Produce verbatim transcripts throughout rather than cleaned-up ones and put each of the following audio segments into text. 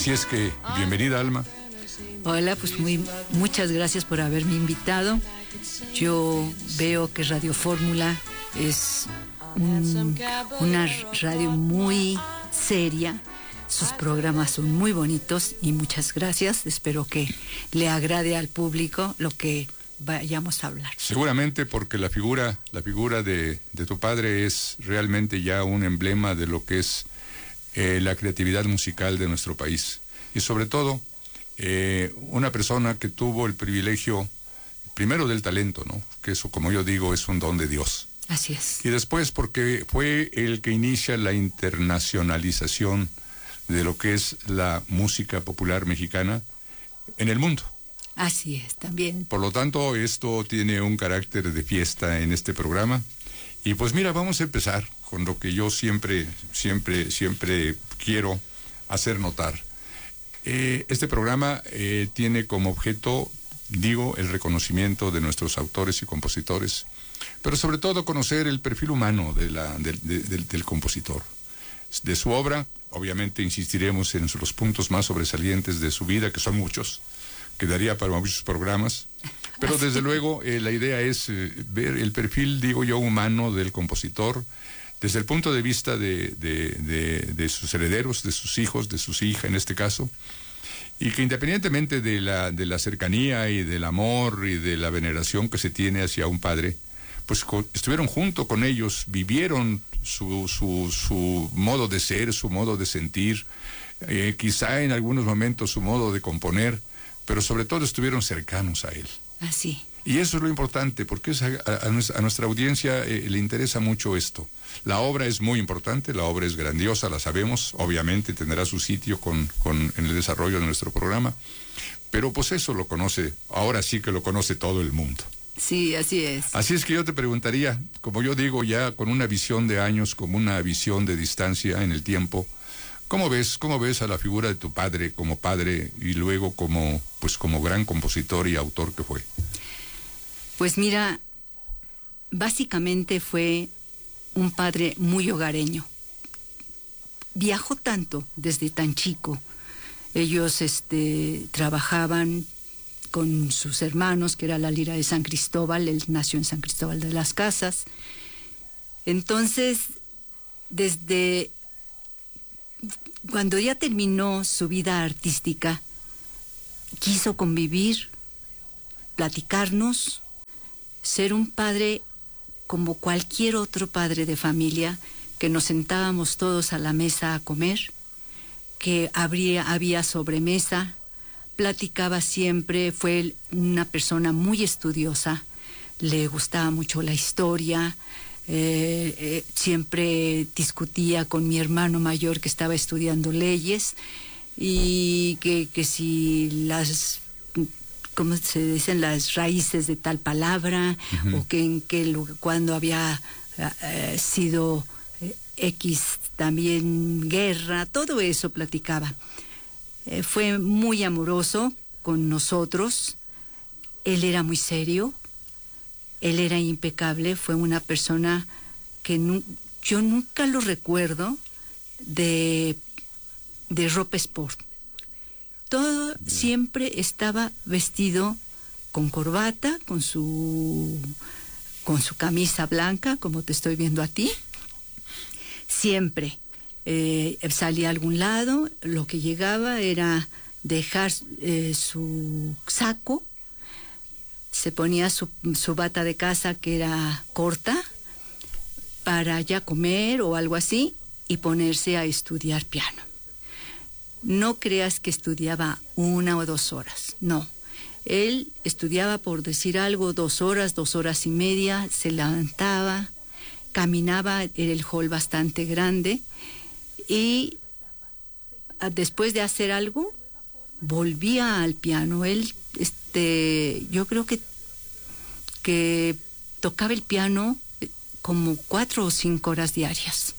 Así es que, bienvenida, Alma. Hola, pues muy, muchas gracias por haberme invitado. Yo veo que Radio Fórmula es un, una radio muy seria. Sus programas son muy bonitos y muchas gracias. Espero que le agrade al público lo que vayamos a hablar. Seguramente, porque la figura, la figura de, de tu padre es realmente ya un emblema de lo que es eh, la creatividad musical de nuestro país. Y sobre todo, eh, una persona que tuvo el privilegio, primero del talento, ¿no? Que eso, como yo digo, es un don de Dios. Así es. Y después porque fue el que inicia la internacionalización de lo que es la música popular mexicana en el mundo. Así es, también. Por lo tanto, esto tiene un carácter de fiesta en este programa. Y pues mira, vamos a empezar con lo que yo siempre, siempre, siempre quiero hacer notar. Eh, este programa eh, tiene como objeto, digo, el reconocimiento de nuestros autores y compositores, pero sobre todo conocer el perfil humano de la, de, de, del, del compositor, de su obra. Obviamente insistiremos en los puntos más sobresalientes de su vida, que son muchos, que daría para muchos programas, pero desde luego eh, la idea es eh, ver el perfil, digo yo, humano del compositor, desde el punto de vista de, de, de, de sus herederos, de sus hijos, de sus hijas en este caso, y que independientemente de la, de la cercanía y del amor y de la veneración que se tiene hacia un padre, pues co- estuvieron junto con ellos, vivieron su, su, su modo de ser, su modo de sentir, eh, quizá en algunos momentos su modo de componer, pero sobre todo estuvieron cercanos a él. Así. Y eso es lo importante, porque es a, a, a nuestra audiencia eh, le interesa mucho esto. La obra es muy importante, la obra es grandiosa, la sabemos, obviamente tendrá su sitio con, con, en el desarrollo de nuestro programa, pero pues eso lo conoce, ahora sí que lo conoce todo el mundo. Sí, así es. Así es que yo te preguntaría, como yo digo ya con una visión de años, como una visión de distancia en el tiempo, ¿cómo ves, cómo ves a la figura de tu padre como padre y luego como, pues como gran compositor y autor que fue? Pues mira, básicamente fue un padre muy hogareño. Viajó tanto desde tan chico. Ellos este, trabajaban con sus hermanos, que era la Lira de San Cristóbal. Él nació en San Cristóbal de las Casas. Entonces, desde cuando ya terminó su vida artística, quiso convivir, platicarnos, ser un padre como cualquier otro padre de familia, que nos sentábamos todos a la mesa a comer, que habría, había sobremesa, platicaba siempre, fue una persona muy estudiosa, le gustaba mucho la historia, eh, eh, siempre discutía con mi hermano mayor que estaba estudiando leyes, y que, que si las... ¿cómo se dicen? Las raíces de tal palabra, uh-huh. o que en qué lugar, cuando había eh, sido eh, X también guerra, todo eso platicaba. Eh, fue muy amoroso con nosotros, él era muy serio, él era impecable, fue una persona que nu- yo nunca lo recuerdo de, de ropa sport. Todo siempre estaba vestido con corbata, con su con su camisa blanca, como te estoy viendo a ti. Siempre eh, salía a algún lado, lo que llegaba era dejar eh, su saco, se ponía su, su bata de casa, que era corta, para ya comer o algo así, y ponerse a estudiar piano. No creas que estudiaba una o dos horas, no. Él estudiaba, por decir algo, dos horas, dos horas y media, se levantaba, caminaba, era el hall bastante grande, y después de hacer algo, volvía al piano. Él, este, yo creo que, que tocaba el piano como cuatro o cinco horas diarias.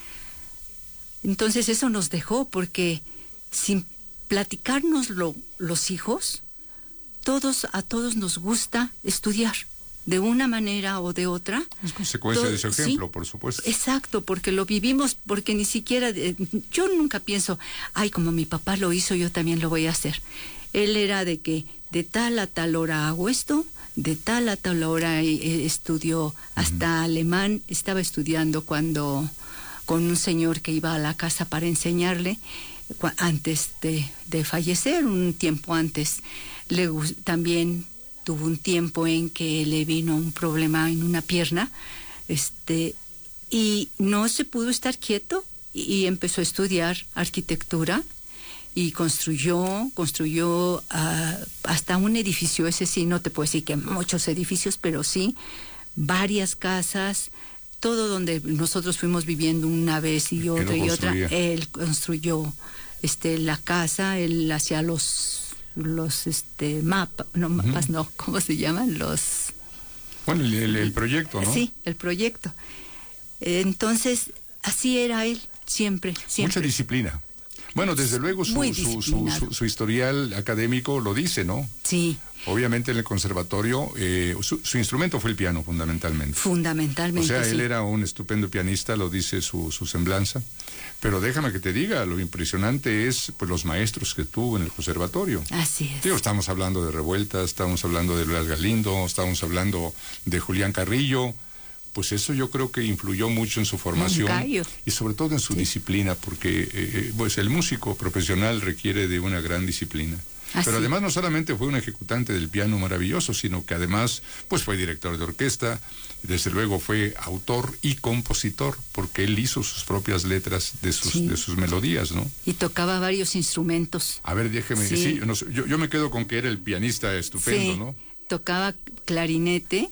Entonces eso nos dejó, porque sin platicarnos lo, los hijos, todos, a todos nos gusta estudiar. de una manera o de otra. Es consecuencia todo, de ese ejemplo, sí, por supuesto. Exacto, porque lo vivimos, porque ni siquiera, eh, yo nunca pienso, ay, como mi papá lo hizo, yo también lo voy a hacer. Él era de que de tal a tal hora hago esto, de tal a tal hora eh, estudió hasta uh-huh. alemán, estaba estudiando cuando con un señor que iba a la casa para enseñarle, antes de, de fallecer, un tiempo antes. Le, también tuvo un tiempo en que le vino un problema en una pierna, este, y no se pudo estar quieto y, y empezó a estudiar arquitectura y construyó, construyó uh, hasta un edificio, ese sí, no te puedo decir que muchos edificios, pero sí, varias casas, todo donde nosotros fuimos viviendo una vez y otra y otra, él construyó este, la casa, él hacía los los este mapas, no mapas, uh-huh. no, ¿cómo se llaman? Los... Bueno, el, el, el proyecto, ¿no? Sí, el proyecto. Entonces, así era él, siempre, siempre. Mucha disciplina. Bueno, desde luego su, su, su, su, su historial académico lo dice, ¿no? Sí. Obviamente en el conservatorio, eh, su, su instrumento fue el piano, fundamentalmente. Fundamentalmente, O sea, sí. él era un estupendo pianista, lo dice su, su semblanza. Pero déjame que te diga, lo impresionante es pues los maestros que tuvo en el conservatorio. Así es. Digo, estamos hablando de Revueltas, estamos hablando de Blas Galindo, estamos hablando de Julián Carrillo. Pues eso yo creo que influyó mucho en su formación y sobre todo en su sí. disciplina, porque eh, pues el músico profesional requiere de una gran disciplina. Así. Pero además no solamente fue un ejecutante del piano maravilloso, sino que además pues fue director de orquesta, desde luego fue autor y compositor, porque él hizo sus propias letras de sus, sí. de sus melodías, ¿no? Y tocaba varios instrumentos. A ver, déjeme, sí, sí no, yo, yo me quedo con que era el pianista estupendo, sí. ¿no? Tocaba clarinete,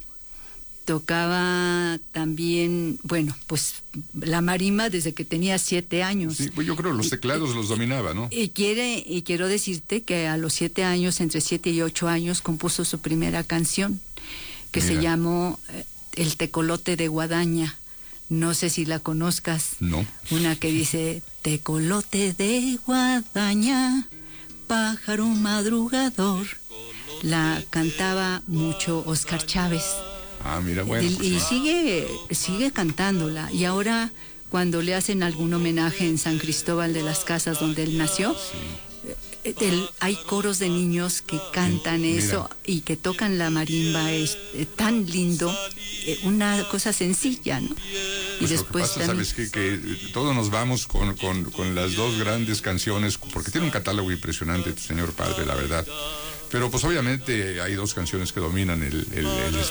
tocaba también, bueno, pues la marimba desde que tenía siete años. Sí, pues yo creo que los teclados y, los dominaba, ¿no? Y quiere y quiero decirte que a los siete años, entre siete y ocho años, compuso su primera canción, que Mira. se llamó eh, El Tecolote de Guadaña. No sé si la conozcas. No. Una que dice, Tecolote de Guadaña, pájaro madrugador. La cantaba mucho Oscar Chávez. Ah, mira, bueno. Y, pues y sí. sigue, sigue cantándola. Y ahora, cuando le hacen algún homenaje en San Cristóbal de las Casas, donde él nació, sí. el, hay coros de niños que cantan sí, eso y que tocan la marimba. Es eh, tan lindo, eh, una cosa sencilla, ¿no? Pues y después lo que pasa, también... sabes que, que todos nos vamos con, con, con las dos grandes canciones, porque tiene un catálogo impresionante, tu señor padre, la verdad. Pero pues obviamente hay dos canciones que dominan el, el, el